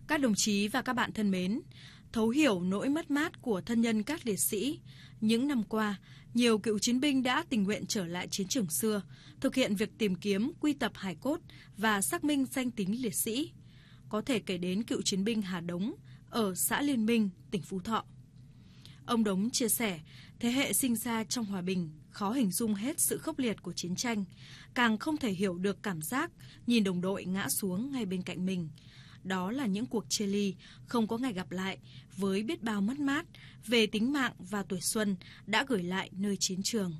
Các đồng chí và các bạn thân mến, thấu hiểu nỗi mất mát của thân nhân các liệt sĩ, những năm qua, nhiều cựu chiến binh đã tình nguyện trở lại chiến trường xưa, thực hiện việc tìm kiếm, quy tập hài cốt và xác minh danh tính liệt sĩ. Có thể kể đến cựu chiến binh Hà Đống ở xã Liên Minh, tỉnh Phú Thọ. Ông Đống chia sẻ, thế hệ sinh ra trong hòa bình khó hình dung hết sự khốc liệt của chiến tranh, càng không thể hiểu được cảm giác nhìn đồng đội ngã xuống ngay bên cạnh mình. Đó là những cuộc chia ly, không có ngày gặp lại, với biết bao mất mát về tính mạng và tuổi xuân đã gửi lại nơi chiến trường.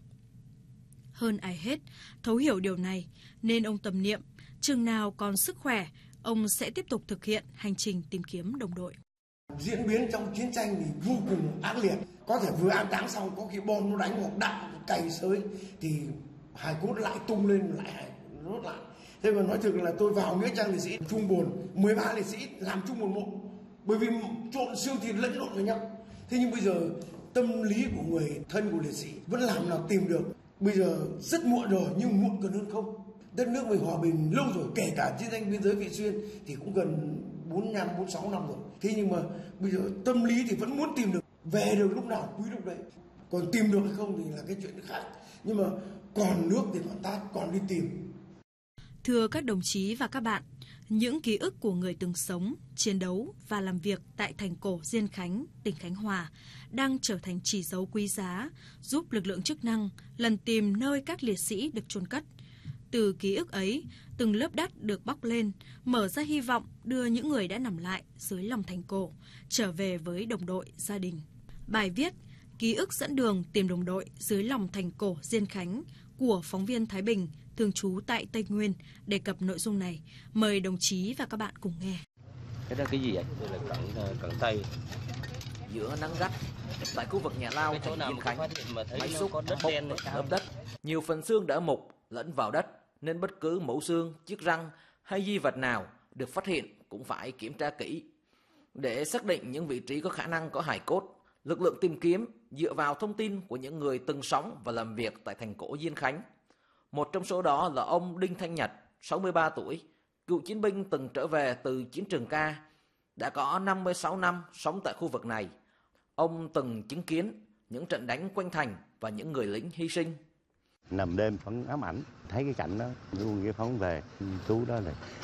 Hơn ai hết, thấu hiểu điều này, nên ông tâm niệm, chừng nào còn sức khỏe, ông sẽ tiếp tục thực hiện hành trình tìm kiếm đồng đội. Diễn biến trong chiến tranh thì vô cùng ác liệt, có thể vừa an táng xong có khi bom nó đánh hoặc đạn cày sới thì hài cốt lại tung lên lại rốt lại. Thế mà nói thực là tôi vào nghĩa trang liệt sĩ chung bồn 13 liệt sĩ làm chung một mộ, bởi vì trộn xương thịt lẫn lộn với nhau. Thế nhưng bây giờ tâm lý của người thân của liệt sĩ vẫn làm nào tìm được. Bây giờ rất muộn rồi nhưng muộn còn hơn không. Đất nước mình hòa bình lâu rồi, kể cả chiến tranh biên giới Vị Xuyên thì cũng gần 45, 46 năm rồi. Thế nhưng mà bây giờ tâm lý thì vẫn muốn tìm được, về được lúc nào quý lúc đấy. Còn tìm được hay không thì là cái chuyện khác. Nhưng mà còn nước thì còn tát, còn đi tìm. Thưa các đồng chí và các bạn, những ký ức của người từng sống, chiến đấu và làm việc tại thành cổ Diên Khánh, tỉnh Khánh Hòa đang trở thành chỉ dấu quý giá giúp lực lượng chức năng lần tìm nơi các liệt sĩ được chôn cất. Từ ký ức ấy, từng lớp đất được bóc lên, mở ra hy vọng đưa những người đã nằm lại dưới lòng thành cổ trở về với đồng đội, gia đình. Bài viết Ký ức dẫn đường tìm đồng đội dưới lòng thành cổ Diên Khánh của phóng viên Thái Bình, thường trú tại Tây Nguyên đề cập nội dung này. Mời đồng chí và các bạn cùng nghe. Cái đó cái gì vậy? Đây là cận Tây. Giữa nắng gắt, tại khu vực nhà lao thành Diên Khánh, máy xúc bốc lớp đất. Nhiều phần xương đã mục lẫn vào đất, nên bất cứ mẫu xương, chiếc răng hay di vật nào được phát hiện cũng phải kiểm tra kỹ. Để xác định những vị trí có khả năng có hài cốt, lực lượng tìm kiếm dựa vào thông tin của những người từng sống và làm việc tại thành cổ Diên Khánh. Một trong số đó là ông Đinh Thanh Nhật, 63 tuổi, cựu chiến binh từng trở về từ chiến trường K, đã có 56 năm sống tại khu vực này. Ông từng chứng kiến những trận đánh quanh thành và những người lính hy sinh. Nằm đêm vẫn ám ảnh, thấy cái cảnh đó, luôn cái phóng về, chú đó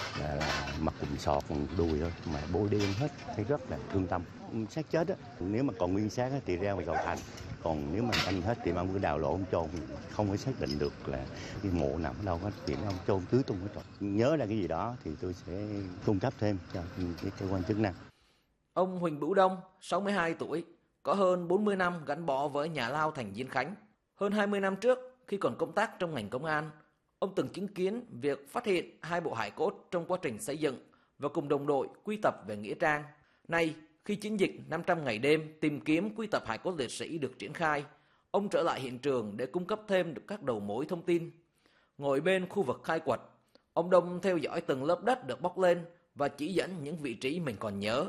là mặc quần sọt, quần đùi thôi, mà bôi đen hết, thấy rất là thương tâm. Xác chết á, nếu mà còn nguyên xác á, thì ra ngoài cầu thành, còn nếu mà anh hết thì ông cứ đào lộ ông chôn, không có xác định được là cái mộ nằm ở đâu hết, thì ông chôn tứ tung hết rồi. Nhớ ra cái gì đó thì tôi sẽ cung cấp thêm cho cái cơ quan chức năng. Ông Huỳnh Bửu Đông, 62 tuổi, có hơn 40 năm gắn bó với nhà lao thành Diên Khánh. Hơn 20 năm trước, khi còn công tác trong ngành công an, ông từng chứng kiến việc phát hiện 2 bộ hài cốt trong quá trình xây dựng và cùng đồng đội quy tập về nghĩa trang. Nay, khi chiến dịch 500 ngày đêm tìm kiếm quy tập hài cốt liệt sĩ được triển khai, ông trở lại hiện trường để cung cấp thêm được các đầu mối thông tin. Ngồi bên khu vực khai quật, ông Đông theo dõi từng lớp đất được bóc lên và chỉ dẫn những vị trí mình còn nhớ.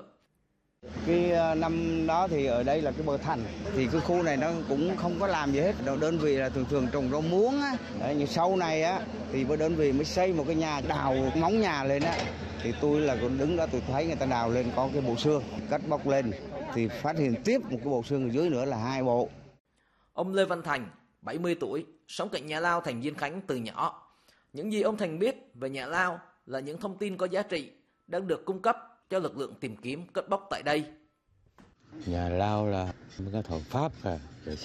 Cái năm đó thì ở đây là cái bờ thành, thì cái khu này nó cũng không có làm gì hết. Đơn vị là thường trồng rau muống á. Nhưng sau này á thì đơn vị mới xây một cái nhà, đào móng nhà lên á, thì tôi là còn đứng đó, tôi thấy người ta đào lên có cái bộ xương, cắt bóc lên thì phát hiện tiếp một cái bộ xương ở dưới nữa là 2 bộ. Ông Lê Văn Thành, 70 tuổi, sống cạnh nhà lao thành Diên Khánh từ nhỏ. Những gì ông Thành biết về nhà lao là những thông tin có giá trị đang được cung cấp cho lực lượng tìm kiếm cất bóc tại đây. Nhà lao là cái thuật pháp rồi